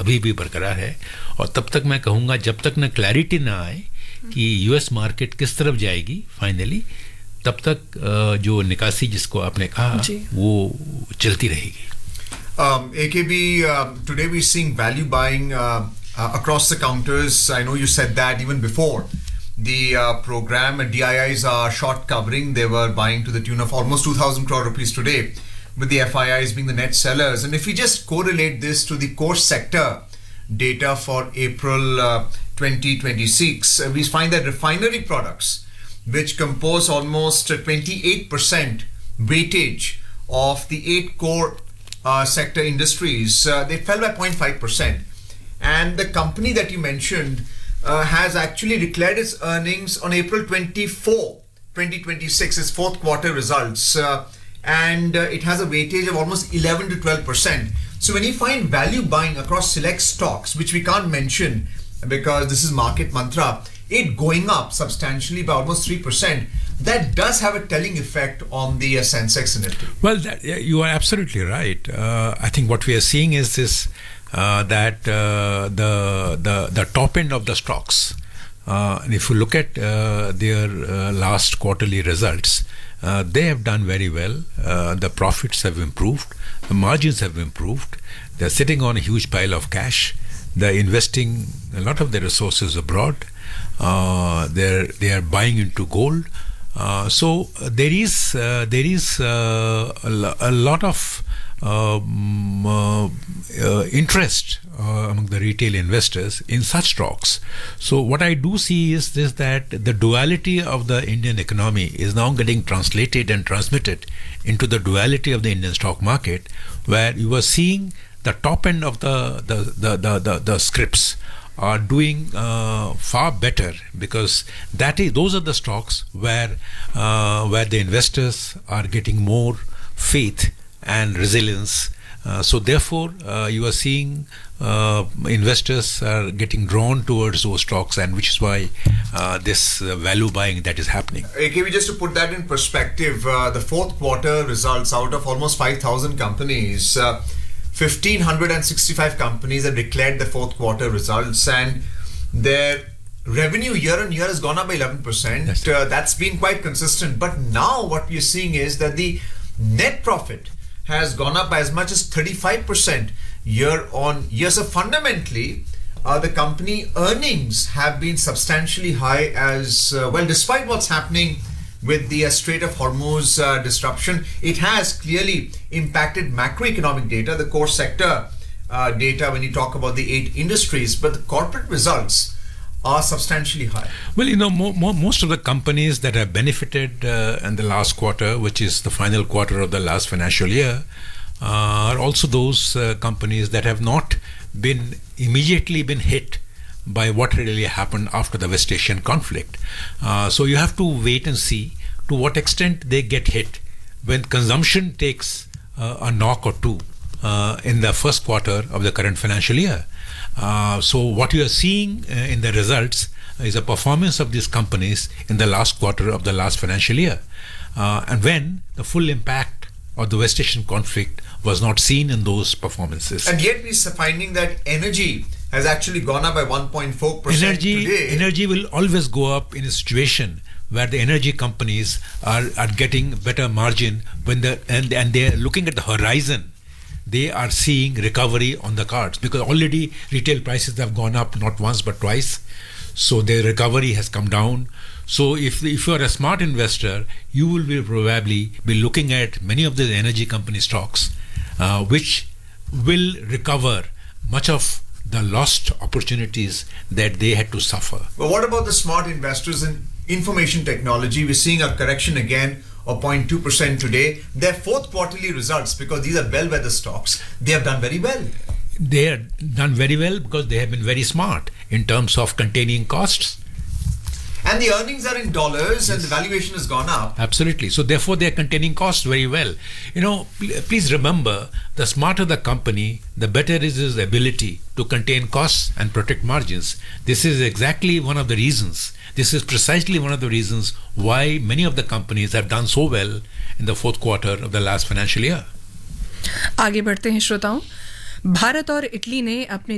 अभी भी बरकरार है और तब तक मैं कहूँगा जब तक न क्लैरिटी ना आए कि यूएस मार्केट किस तरफ जाएगी फाइनली तब तक जो निकासी जिसको आपने कहा वो चलती रहेगी. AKB, today we're seeing value buying across the counters. I know you said that even before the program. DIIs are short covering. They were buying to the tune of almost 2,000 crore rupees today, with the FIIs being the net sellers. And if we just correlate this to the core sector data for April 2026, we find that refinery products, which compose almost 28% weightage of the 8 core sector industries, they fell by 0.5%. And the company that you mentioned has actually declared its earnings on April 24, 2026, its fourth quarter results. And it has a weightage of almost 11 to 12%. So when you find value buying across select stocks, which we can't mention because this is market mantra, it going up substantially by almost 3%, that does have a telling effect on the Sensex and Nifty. Well, you are absolutely right. I think what we are seeing is this, that the top end of the stocks, and if you look at their last quarterly results, they have done very well. The profits have improved. The margins have improved. They're sitting on a huge pile of cash. They're investing a lot of their resources abroad. They are buying into gold. So there is a lot of interest among the retail investors in such stocks. So what I do see is this, that the duality of the Indian economy is now getting translated and transmitted into the duality of the Indian stock market, where you are seeing the top end of the scripts are doing far better, because those are the stocks where the investors are getting more faith and resilience. So therefore, you are seeing investors are getting drawn towards those stocks, and which is why this value buying that is happening. AKB, just to put that in perspective, the fourth quarter results, out of almost 5,000 companies, 1,565 companies have declared the fourth quarter results, and their revenue year on year has gone up by 11%. That's been quite consistent. But now what we are seeing is that the net profit has gone up by as much as 35% year on year. So fundamentally, the company earnings have been substantially high as well, despite what's happening with the Strait of Hormuz disruption. It has clearly impacted macroeconomic data, the core sector data when you talk about the 8 industries, but the corporate results are substantially high. Well, most of the companies that have benefited in the last quarter, which is the final quarter of the last financial year, are also those companies that have not been immediately been hit by what really happened after the West Asian conflict. So you have to wait and see to what extent they get hit when consumption takes a knock or two in the first quarter of the current financial year. So what you are seeing in the results is a performance of these companies in the last quarter of the last financial year. And when the full impact of the West Asian conflict was not seen in those performances. And yet we're finding that energy has actually gone up by 1.4% today. Energy will always go up in a situation where the energy companies are getting better margin when and they are looking at the horizon. They are seeing recovery on the cards, because already retail prices have gone up not once but twice. So their recovery has come down. So if you are a smart investor, you will probably be looking at many of the energy company stocks, which will recover much of the lost opportunities that they had to suffer. But what about the smart investors in information technology? We're seeing a correction again of 0.2% today. Their fourth quarterly results, because these are bellwether stocks, they have done very well. They have done very well because they have been very smart in terms of containing costs. And the earnings are in dollars, and the valuation has gone up. Absolutely. So therefore they are containing costs very well. Please remember, the smarter the company, the better is its ability to contain costs and protect margins. This is precisely one of the reasons why many of the companies have done so well in the fourth quarter of the last financial year. आगे बढ़ते हैं श्रोताओं. भारत और Italy ने अपने